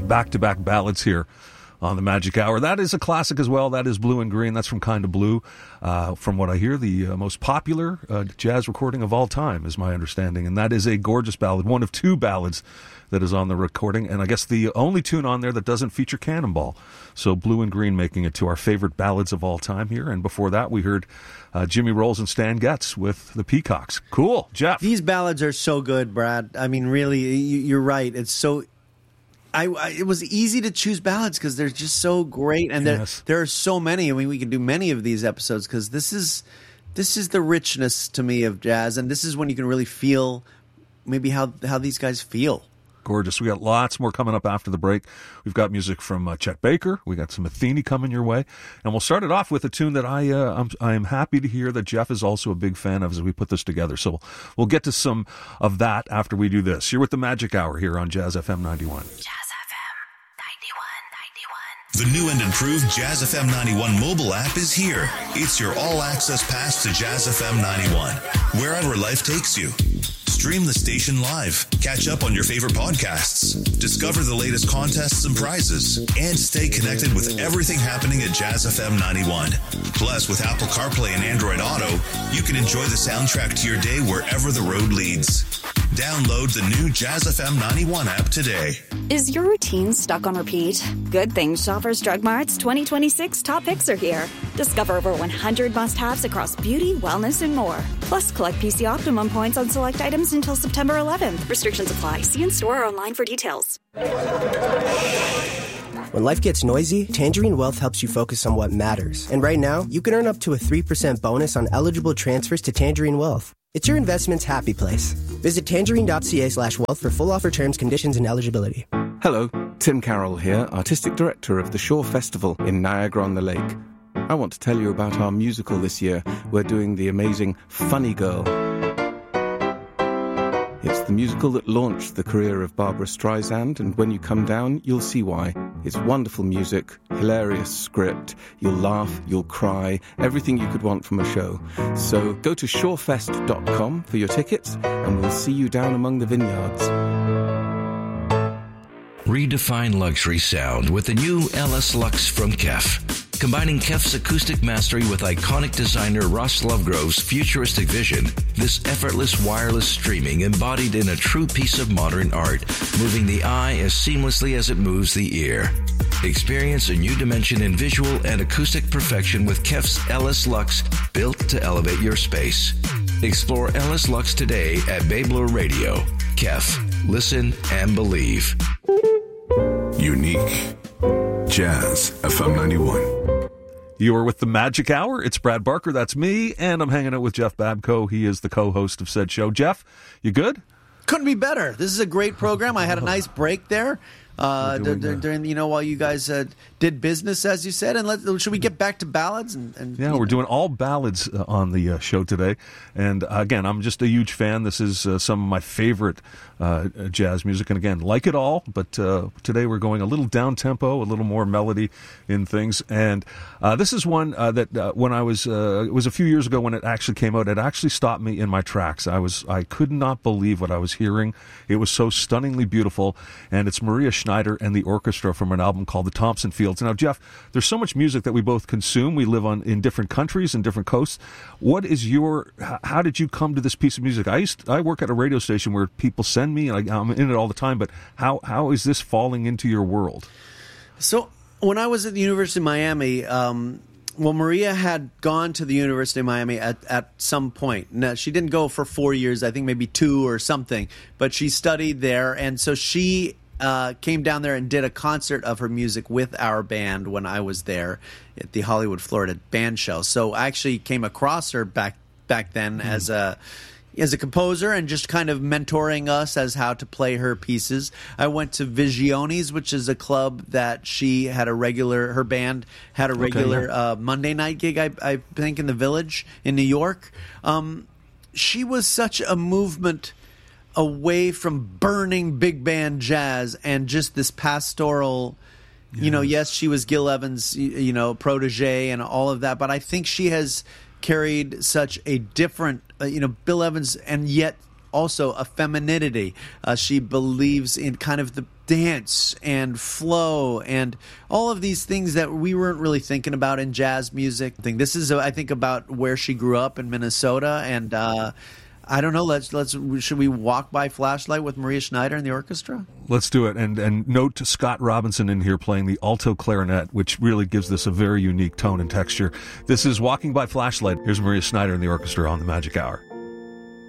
back-to-back ballads here on the Magic Hour. That is a classic as well. That is Blue and Green. That's from Kind of Blue. From what I hear, the most popular jazz recording of all time, is my understanding. And that is a gorgeous ballad, one of two ballads that is on the recording. And I guess the only tune on there that doesn't feature Cannonball. So Blue and Green making it to our favorite ballads of all time here. And before that, we heard Jimmy Rolls and Stan Getz with the Peacocks. Cool. Jeff. These ballads are so good, Brad. I mean, really, you're right. It's so... it was easy to choose ballads because they're just so great, and there are so many. I mean, we can do many of these episodes because this is the richness to me of jazz, and this is when you can really feel maybe how these guys feel. Gorgeous. We got lots more coming up after the break. We've got music from Chet Baker. We got some Athene coming your way, and we'll start it off with a tune that I am happy to hear that Jeff is also a big fan of as we put this together. So we'll get to some of that after we do this. You're with the Magic Hour here on Jazz FM 91. The new and improved Jazz FM 91 mobile app is here. It's your all-access pass to Jazz FM 91, wherever life takes you. Stream the station live, catch up on your favorite podcasts, discover the latest contests and prizes, and stay connected with everything happening at Jazz FM 91. Plus, with Apple CarPlay and Android Auto, you can enjoy the soundtrack to your day wherever the road leads. Download the new Jazz FM 91 app today. Is your routine stuck on repeat? Good Things Shoppers Drug Mart's 2026 top picks are here. Discover over 100 must-haves across beauty, wellness, and more. Plus, collect PC Optimum points on select items until September 11th. Restrictions apply. See in-store or online for details. When life gets noisy, Tangerine Wealth helps you focus on what matters. And right now, you can earn up to a 3% bonus on eligible transfers to Tangerine Wealth. It's your investment's happy place. Visit tangerine.ca/wealth for full offer terms, conditions, and eligibility. Hello, Tim Carroll here, Artistic Director of the Shore Festival in Niagara-on-the-Lake. I want to tell you about our musical this year. We're doing the amazing Funny Girl. It's the musical that launched the career of Barbara Streisand, and when you come down, you'll see why. It's wonderful music, hilarious script, you'll laugh, you'll cry, everything you could want from a show. So go to shorefest.com for your tickets, and we'll see you down among the vineyards. Redefine luxury sound with the new LS Lux from KEF. Combining KEF's acoustic mastery with iconic designer Ross Lovegrove's futuristic vision, this effortless wireless streaming embodied in a true piece of modern art, moving the eye as seamlessly as it moves the ear. Experience a new dimension in visual and acoustic perfection with KEF's LS Lux, built to elevate your space. Explore LS Lux today at Babler Radio. KEF. Listen and believe. Unique. Jazz FM 91. You are with the Magic Hour. It's Brad Barker. That's me. And I'm hanging out with Jeff Babko. He is the co-host of said show. Jeff, you good? Couldn't be better. This is a great program. I had a nice break there during while you guys did business, as you said. And should we get back to ballads? Yeah, we're doing all ballads on the show today. And again, I'm just a huge fan. This is some of my favorite jazz music. And again, like it all. But today we're going a little down-tempo, a little more melody in things. And this is one that when I was, it was a few years ago when it actually came out, it actually stopped me in my tracks. I could not believe what I was hearing. It was so stunningly beautiful. And it's Maria Schneider and the orchestra from an album called The Thompson Fields. Now, Jeff, there's so much music that we both consume. We live in different countries and different coasts. What is how did you come to this piece of music? I work at a radio station where people send me, and I'm in it all the time, but how is this falling into your world? So when I was at the University of Miami, Maria had gone to the University of Miami at some point. Now, she didn't go for 4 years, I think maybe 2 or something, but she studied there, and so she came down there and did a concert of her music with our band when I was there at the Hollywood, Florida band show. So I actually came across her back then as a composer and just kind of mentoring us as how to play her pieces. I went to Visiones, which is a club that her band had a regular Monday night gig, I think, in the Village in New York. She was such a movement away from burning big band jazz and just this pastoral, yes, she was Gil Evans, protege and all of that, but I think she has carried such a different, Bill Evans, and yet also a femininity. She believes in kind of the dance and flow and all of these things that we weren't really thinking about in jazz music. This is, I think, about where she grew up in Minnesota, and I don't know. Should we walk by Flashlight with Maria Schneider and the orchestra? Let's do it. And note to Scott Robinson in here playing the alto clarinet, which really gives this a very unique tone and texture. This is Walking by Flashlight. Here's Maria Schneider and the orchestra on the Magic Hour.